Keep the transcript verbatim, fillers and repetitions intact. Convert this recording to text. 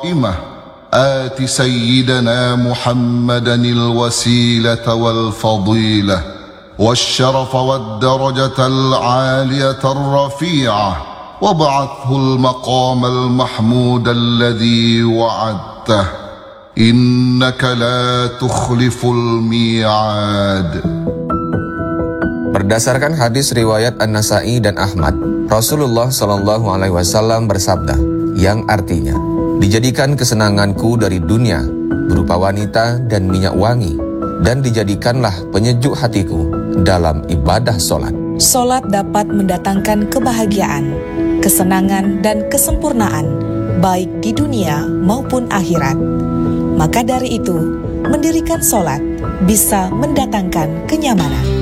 قائمة آت سيدنا محمدا الوسيلة والفضيلة والشرف والدرجة العالية الرفيعة وابعثه المقام المحمود الذي وعدته إنك لا تخلف الميعاد. Berdasarkan hadis riwayat An-Nasa'i dan Ahmad, Rasulullah Shallallahu Alaihi Wasallam bersabda, yang artinya, dijadikan kesenanganku dari dunia berupa wanita dan minyak wangi, dan dijadikanlah penyejuk hatiku dalam ibadah solat. Solat dapat mendatangkan kebahagiaan, kesenangan, dan kesempurnaan, baik di dunia maupun akhirat. Maka dari itu, mendirikan solat bisa mendatangkan kenyamanan.